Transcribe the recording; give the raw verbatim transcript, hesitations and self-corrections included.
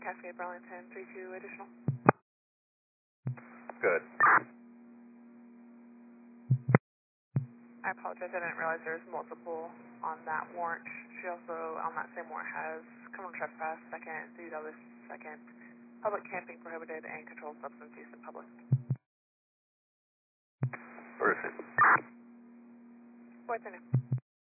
Cascade Burlington, three two additional. Good. I apologize, I didn't realize there was multiple on that warrant. She also, on that same warrant, has criminal trespass, second, D W second, public camping prohibited, and controlled substance use in public. Perfect. What's her name?